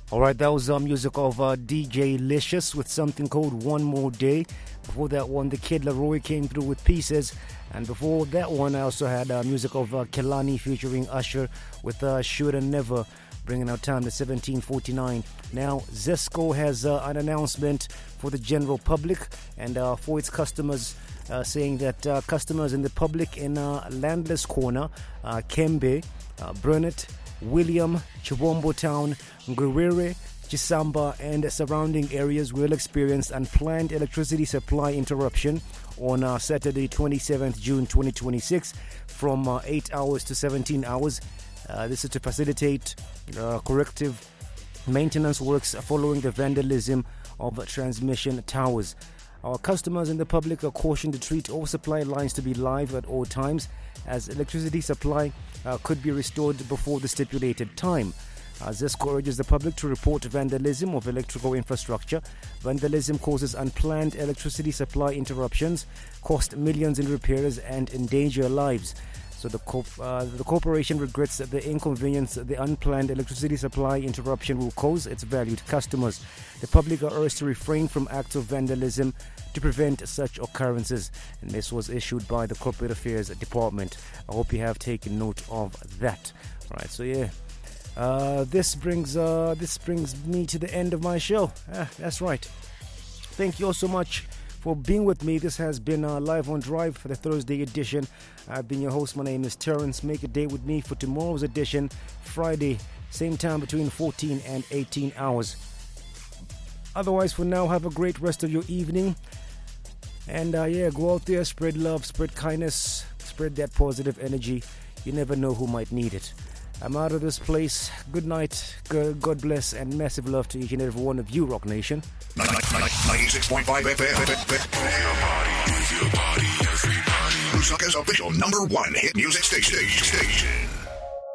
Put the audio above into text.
Alright, that was music of DJ Licious with something called One More Day. Before that one, the Kid Laroi came through with Pieces. And before that one, I also had music of Kelani featuring Usher with Should and Never, bringing our time to 17:49. Now, Zesco has an announcement for the general public and for its customers, saying that customers in the public in Landless Corner, Kembe, Burnett, William, Chibombo Town, Ngwere, Chisamba and surrounding areas will experience unplanned electricity supply interruption on Saturday 27th June 2026 from 8 hours to 17 hours. This is to facilitate corrective maintenance works following the vandalism of transmission towers. Our customers and the public are cautioned to treat all supply lines to be live at all times, as electricity supply could be restored before the stipulated time. Zesco urges the public to report vandalism of electrical infrastructure. Vandalism causes unplanned electricity supply interruptions, cost millions in repairs and endanger lives. So the corporation regrets the inconvenience the unplanned electricity supply interruption will cause its valued customers. The public are urged to refrain from acts of vandalism to prevent such occurrences. And this was issued by the Corporate Affairs Department. I hope you have taken note of that. All right, so yeah. This brings me to the end of my show. That's right. Thank you all so much for being with me. This has been Live on Drive for the Thursday edition. I've been your host. My name is Terrence. Make a date with me for tomorrow's edition, Friday, same time between 14 and 18 hours. Otherwise, for now, have a great rest of your evening. And go out there, spread love, spread kindness, spread that positive energy. You never know who might need it. I'm out of this place. Good night, God bless, and massive love to each and every one of you, Rock Nation. 96.5 FM. Move your body, everybody. Lusaka's official #1 hit music station.